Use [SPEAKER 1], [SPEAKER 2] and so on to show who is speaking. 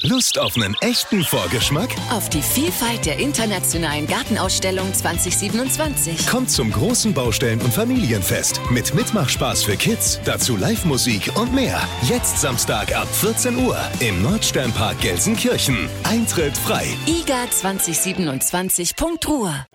[SPEAKER 1] Lust auf einen echten Vorgeschmack?
[SPEAKER 2] Auf die Vielfalt der internationalen Gartenausstellung 2027.
[SPEAKER 1] Kommt zum großen Baustellen- und Familienfest mit Mitmachspaß für Kids, dazu Live-Musik und mehr. Jetzt Samstag ab 14 Uhr im Nordsternpark Gelsenkirchen. Eintritt frei.
[SPEAKER 2] IGA 2027.Ruhr